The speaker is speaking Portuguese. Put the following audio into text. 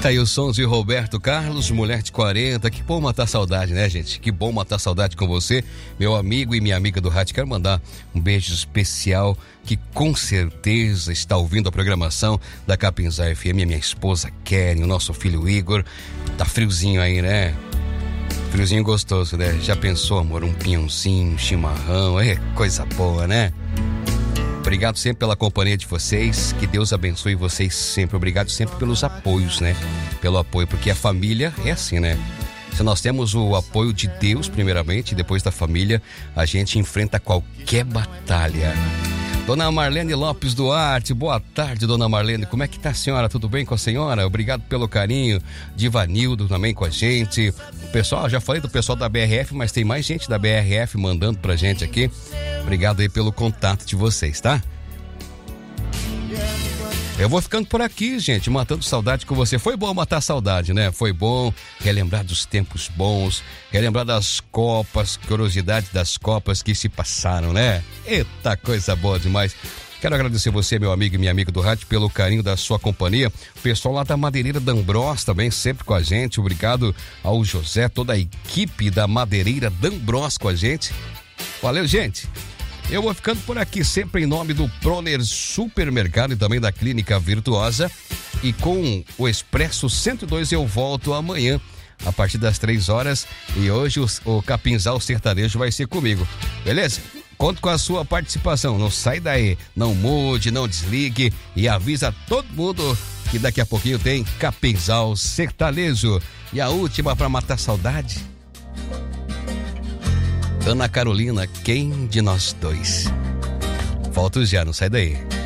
Tá aí os sons de Roberto Carlos, Mulher de 40. Que bom matar saudade, né, gente? Que bom matar saudade com você, meu amigo e minha amiga do rádio. Quero mandar um beijo especial, que com certeza está ouvindo a programação da Capinzá FM, a minha esposa Keren, o nosso filho Igor. Tá friozinho aí, né? Friozinho gostoso, né? Já pensou, amor? Um pinhãozinho, um chimarrão, é coisa boa, né? Obrigado sempre pela companhia de vocês, que Deus abençoe vocês sempre. Obrigado sempre pelos apoios, né? Pelo apoio, porque a família é assim, né? Se nós temos o apoio de Deus primeiramente, e depois da família, a gente enfrenta qualquer batalha. Dona Marlene Lopes Duarte, boa tarde, dona Marlene, como é que tá a senhora? Tudo bem com a senhora? Obrigado pelo carinho. Divanildo também com a gente. O pessoal, já falei do pessoal da BRF, mas tem mais gente da BRF mandando pra gente aqui. Obrigado aí pelo contato de vocês, tá? Eu vou ficando por aqui, gente, matando saudade com você. Foi bom matar saudade, né? Foi bom relembrar dos tempos bons, relembrar das Copas, curiosidades das Copas que se passaram, né? Eita, coisa boa demais. Quero agradecer você, meu amigo e minha amiga do rádio, pelo carinho da sua companhia. O pessoal lá da Madeireira D'Ambrós também, sempre com a gente. Obrigado ao José, toda a equipe da Madeireira D'Ambrós com a gente. Valeu, gente. Eu vou ficando por aqui, sempre em nome do Proner Supermercado e também da Clínica Virtuosa. E com o Expresso 102 eu volto amanhã, a partir das 3 horas. E hoje o Capinzal Sertanejo vai ser comigo, beleza? Conto com a sua participação, não sai daí, não mude, não desligue e avisa todo mundo que daqui a pouquinho tem Capinzal Sertanejo. E a última para matar saudade, Ana Carolina, quem de nós dois? Volto já, não sai daí.